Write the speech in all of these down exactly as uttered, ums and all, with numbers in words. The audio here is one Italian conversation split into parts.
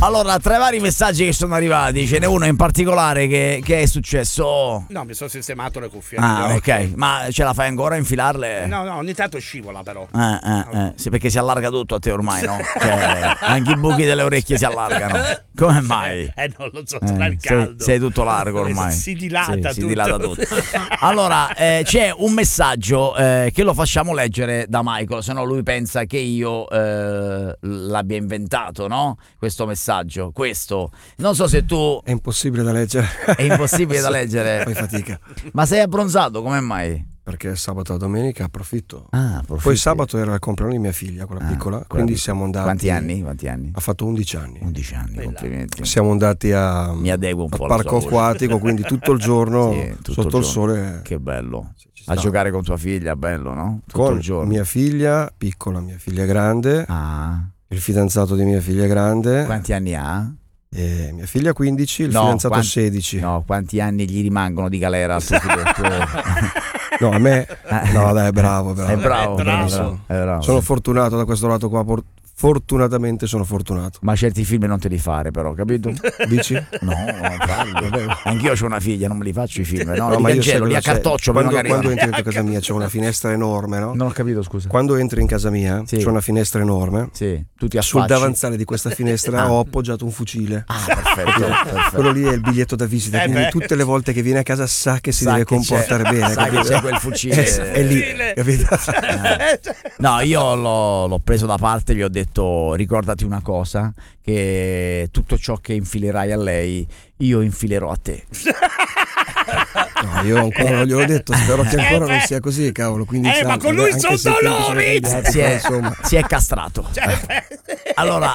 Allora, tra i vari messaggi che sono arrivati, ce n'è uno in particolare che, che è successo. No, mi sono sistemato le cuffie. Ah, ok, ma ce la fai ancora a infilarle? No, no, ogni tanto scivola però. Eh, eh, eh. Sì, perché si allarga tutto a te ormai, no? Cioè, anche i buchi delle orecchie si allargano. Come mai? Eh, non lo so, sarà il sei, caldo. sei tutto largo ormai. Si dilata sì, tutto. Si dilata tutto. Allora, eh, c'è un messaggio eh, che lo facciamo leggere da Michael, se no lui pensa che io eh, l'abbia inventato, no? Questo messaggio, questo. Non so se tu... È impossibile da leggere. È impossibile da leggere. Fai fatica. Ma sei abbronzato, come mai? Perché sabato e domenica approfitto. Ah, approfitti. Poi sabato era il compleanno di mia figlia, quella Ah, piccola, quella quindi piccola. siamo andati. Quanti anni? Quanti anni? Ha fatto undici anni. undici anni, complimenti. Siamo andati a Mi adeguo un po' al alla parco sua voce. acquatico, quindi tutto il giorno Sì, tutto sotto il il giorno. sole. Che bello. Sì, ci A sta. giocare con tua figlia, bello, no? Tutto Con il giorno. mia figlia piccola, mia figlia grande, Ah, il fidanzato di mia figlia grande, quanti anni ha? e mia figlia quindici, il No, fidanzato quanti- sedici. No, quanti anni gli rimangono di galera al tuo figlio? Al tuo- No, a me no, dai, è bravo, bravo. È bravo, È bravo. bravo, è bravo. Sono fortunato da questo lato qua, por- fortunatamente sono fortunato. Ma certi film non te li fare, però, capito? Dici? No, non farli. Anch'io ho una figlia, non me li faccio i film, no? No, li ma io cancello, sai li cosa c'è? accartoccio, quando, magari quando no. entri dentro casa mia c'è una finestra enorme, no? Non ho capito, scusa. Quando entri in casa mia Sì. c'è una finestra enorme. Sì, tu ti Sul affacci. davanzale di questa finestra Ah. ho appoggiato un fucile. Ah, perfetto, perfetto. Quello lì è il biglietto da visita, Eh quindi beh. tutte le volte che viene a casa sa che si Sa deve che comportare c'è- bene. sa che capito? c'è quel fucile. Eh, è lì, capito? No, io l'ho, l'ho preso da parte e gli ho detto: ricordati una cosa, che tutto ciò che infilerai a lei io infilerò a te. No, io ancora non gliel'ho detto, spero che ancora non sia così, cavolo. quindici Eh, ma anni, con lui anche sono se i tempi sono dolori! cambiati, Eh, si, è, insomma. si è castrato. Allora,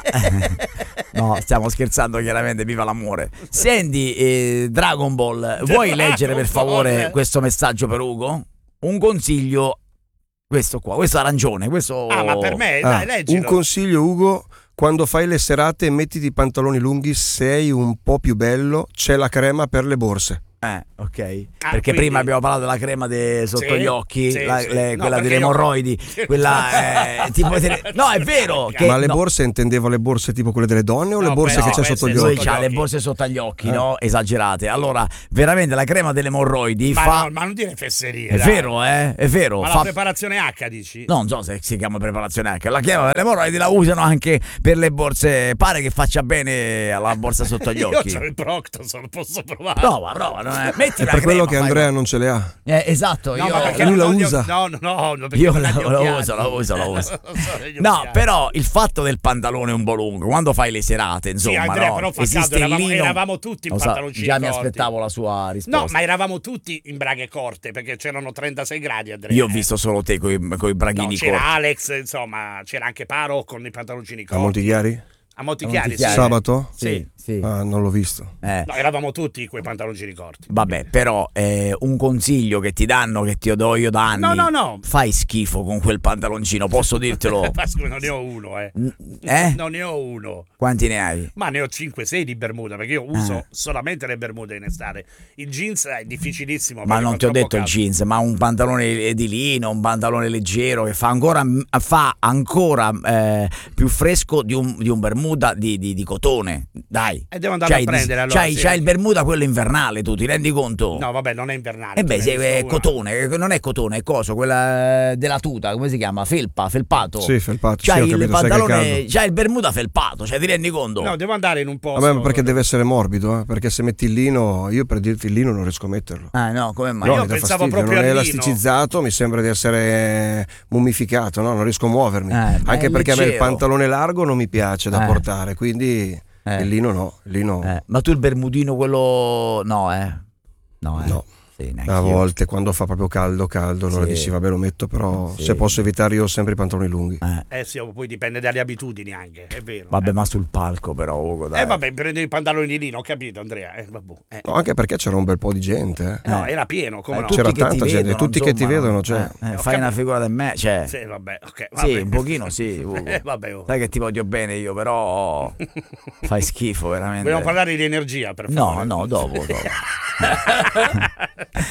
no, stiamo scherzando, chiaramente, viva l'amore. Senti, eh, Dragon Ball, vuoi leggere per favore questo messaggio per Ugo? Un consiglio, questo qua, questo arancione, questo... Ah, ma per me, Ah, dai, leggilo. un consiglio, Ugo: quando fai le serate mettiti i pantaloni lunghi, sei un po' più bello, c'è la crema per le borse. Eh, ok. Ah, perché quindi- prima abbiamo parlato della crema de- sotto Sì, gli occhi, sì, la- sì. le- No, quella perché delle io- emorroidi, quella eh, tipo delle- no, è vero che Ma le no, borse intendeva le borse tipo quelle delle donne o No, le borse beh, che no, c'è queste sotto gli sono lui occhi? ha gli le occhi. borse sotto agli occhi, Eh. no? Esagerate. Allora, veramente la crema delle emorroidi Ma, fa no, ma non dire fesserie. è dai. vero, eh? È vero, Ma fa la preparazione H dici? No, non so se si chiama preparazione anche. La crema delle emorroidi la usano anche per le borse. Pare che faccia bene alla borsa sotto gli Io occhi. ho il Proctos, posso provare. Prova, prova, non è... metti È la per quello crema, che fai- Andrea non ce le ha. Eh, esatto, No, io ma perché lui la non gli- usa. No, no, no, no, perché Io non la, ha gli la occhiali. uso, la uso, la uso. Non so gli No, occhiali. però il fatto del pantalone un po' lungo, quando fai le serate, insomma, Sì, Andrea, no? però fa Esiste caldo, eravamo, il lino- eravamo tutti in Lo sa, pantaloncini già mi corti. aspettavo la sua risposta. No, ma eravamo tutti in braghe corte perché c'erano trentasei gradi, Andrea. Io ho visto solo te coi, coi No, braghini c'era corti. Alex, insomma, c'era anche Paro con i pantaloncini A corti. Montichiari? A Monti A Chiari, Montichiari. sì. Sabato? Sì, sì. Ah, non l'ho visto. Eh. No, eravamo tutti quei pantaloncini corti. Vabbè, però eh, un consiglio che ti danno, che ti do io da anni. No, no, no. Fai schifo con quel pantaloncino, posso dirtelo? Ma scusa, non ne ho uno, eh. Eh? Non ne ho uno. Quanti ne hai? Ma ne ho cinque sei di bermuda perché io uso Ah. solamente le bermude in estate. Il jeans è difficilissimo. Ma perché non fa ti ho troppo detto il caldo. jeans, ma un pantalone di lino, un pantalone leggero che fa ancora, fa ancora eh, più fresco di un, di un bermuda di, di, di cotone. Dai. E devo andare C'hai a prendere, allora, c'hai, sì. c'hai il bermuda quello invernale, tu ti rendi conto? No, vabbè, non è invernale. E beh, tu se ne hai è visto una. cotone, non è cotone, è coso, quella eh, della tuta, come si chiama? Felpa, felpato. Sì, felpato, sì, C'hai ho il capito, sai che è pantalone, caldo. c'hai il bermuda felpato, cioè ti rendi conto? No, devo andare in un posto. Vabbè, ma perché deve essere morbido, eh? Perché se metti il lino, io per dirti il lino non riesco a metterlo. Ah no, come mai? No, io mi dà pensavo fastidio, proprio non è al lino. elasticizzato, mi sembra di essere mummificato, no? Non riesco a muovermi. Eh, ma Anche è perché a me il leggero. pantalone largo non mi piace da Eh. portare, quindi Eh. il lino no, il lino Eh, ma tu il bermudino quello no, eh? No, eh. no. Sì, neanche A io. volte quando fa proprio caldo, caldo, allora Sì. dici vabbè lo metto, però Sì. se posso evitare io ho sempre i pantaloni lunghi. Eh. Eh sì, poi dipende dalle abitudini anche, è vero. Vabbè, eh. ma sul palco però, Ugo, dai. Eh vabbè, prendi i pantaloni di lino, ho capito Andrea. Eh, vabbè. Eh. No, anche perché c'era un bel po' di gente, eh. No, Eh. era pieno, come Eh, no? tutti C'era che ti tanta gente, vedono, tutti che ti insomma, vedono, cioè. eh, eh, Ho fai capito. una figura di me, cioè. Sì, vabbè, ok. Sì, Vabbè. un pochino sì, Ugo. Eh, vabbè, oh. Sai che ti voglio bene io, però fai schifo veramente. Vogliamo parlare di energia, per No, favore? no, dopo, dopo.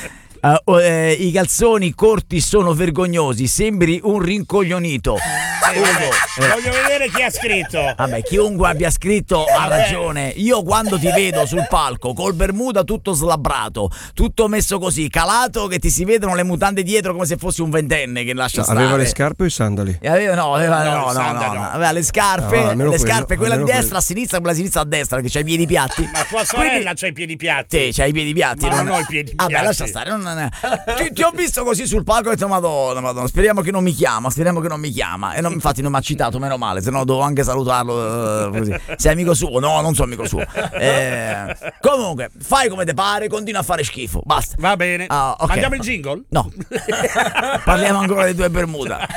Uh, uh, eh, I calzoni corti sono vergognosi, sembri un rincoglionito. Eh, vabbè, voglio vedere chi ha scritto. Vabbè, chiunque abbia scritto ha Vabbè. ragione. Io quando ti vedo sul palco col bermuda tutto slabbrato, tutto messo così, calato, che ti si vedono le mutande dietro come se fossi un ventenne che lascia stare. Aveva le scarpe o i sandali? E aveva, no, aveva, No, no, no, il no, sandalo. no. Aveva le scarpe, Ah, almeno le quello, scarpe, quella di almeno destra a sinistra, quella di sinistra a destra, perché c'ha i piedi piatti. Ma tua sorella c'ha i piedi piatti. Sì, c'ha i piedi piatti. Ma non ho i piedi Vabbè, piatti. lascia stare. Non, non- ti, ti ho visto così sul palco e ho detto, madonna, madonna, speriamo che non mi chiama, speriamo che non mi chiama. E non, infatti non mi ha citato, meno male, se no dovevo anche salutarlo. eh, così. Sei amico suo? No, non sono amico suo. Eh, comunque, fai come te pare, continua a fare schifo. Basta. Va bene. Ah, ok. Mandiamo il jingle? No. Parliamo ancora dei due Bermuda.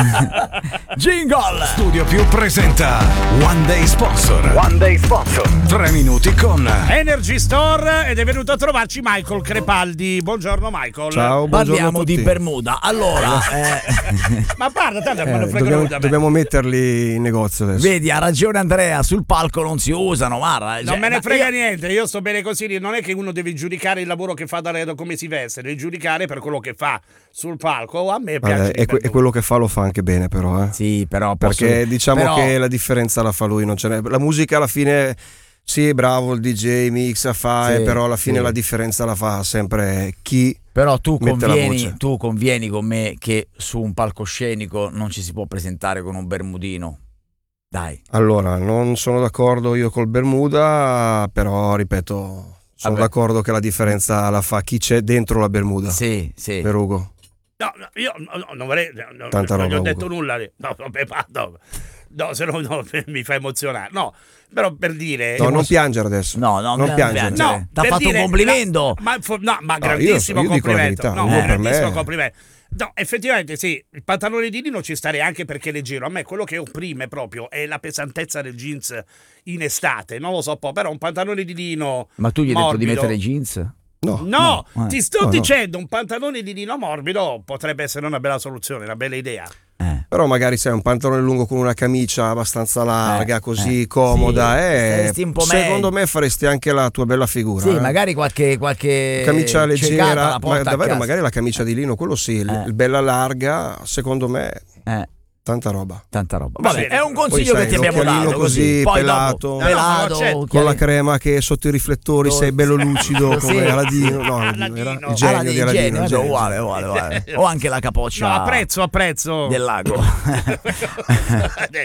Jingle! Studio Più presenta One Day Sponsor. One Day Sponsor. Tre minuti con Energy Store ed è venuto a trovarci Michael Crepaldi. Buongiorno Michael. Ciao, buongiorno a Parliamo tutti. di Bermuda. Allora, eh, Ma parla, tanto Eh, quando frega dobbiamo, nulla a me. dobbiamo metterli in negozio adesso. vedi, ha ragione Andrea, sul palco non si usano, guarda. Non cioè, me ne ma frega io- niente, io sto bene così, non è che uno deve giudicare il lavoro che fa da come si veste, deve giudicare per quello che fa sul palco. A me piace Vabbè, di e, que- e Bermuda. quello che fa lo fa anche bene, però. Eh. Sì, però posso- Perché diciamo però- che la differenza la fa lui, non ce n'è. La musica alla fine, sì, bravo, il D J mixa, fa, Sì, eh, però alla fine sì. la differenza la fa sempre chi. Però tu mette la convieni, voce. tu convieni con me che su un palcoscenico non ci si può presentare con un bermudino. Dai. Allora, non sono d'accordo io col Bermuda, però ripeto, sono Vabbè. d'accordo che la differenza la fa chi c'è dentro la Bermuda. Sì, sì. Per Ugo. No, no, io no, no, non vorrei, no, Tanta non gli ho roba, detto Ugo. nulla. No, vabbè, ma no, no, se no, no, mi fa emozionare. No, però per dire... No, non piangere adesso. No, no, non non piangere. piangere. No, T'ha per fatto dire, un complimento. la- ma, fo- no, ma No, io- grandissimo io dico la complimento. verità, No, uno un per grandissimo me- complimento. No, effettivamente sì, il pantalone di lino ci starei anche perché è leggero. A me quello che opprime proprio è la pesantezza del jeans in estate. Non lo so, po', però un pantalone di lino Ma tu gli hai detto di morbido- mettere i jeans? No. No, No, eh. ti sto No, no. dicendo, un pantalone di lino morbido potrebbe essere una bella soluzione, una bella idea. Eh. Però magari sai un pantalone lungo con una camicia abbastanza larga, Eh, così eh. comoda, Sì, eh, staresti un po' secondo meglio. me faresti anche la tua bella figura. Sì, eh. magari qualche qualche Camicia cecata leggera, la ma porta a davvero casa. magari la camicia di lino, quello sì, il- Eh. il bella larga, secondo me Eh, tanta roba. tanta roba. Va Vabbè, bene. è un consiglio Poi che sai, ti abbiamo l'occhialino dato così, Poi pelato. dopo, No, no, pelato, ma c'è- Con la occhiali- crema che sotto i riflettori Dove- sei bello lucido Sì. come Aladino, no, Aladino, Aladino. era Ah, il genio Aladino, di Aladino, genio, il genio. uguale, uguale, uguale. O anche la capoccia No, apprezzo, apprezzo. del lago.